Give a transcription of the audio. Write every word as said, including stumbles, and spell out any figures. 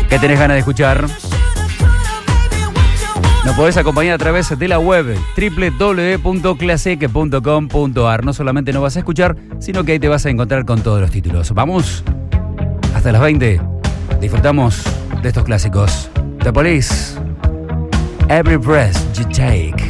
¿Qué tenés ganas de escuchar? Nos podés acompañar a través de la web doble u doble u doble u punto classic punto com punto a r. No solamente nos vas a escuchar, sino que ahí te vas a encontrar con todos los títulos. Vamos, hasta las veinte. Disfrutamos de estos clásicos. The Police, Every Breath You Take.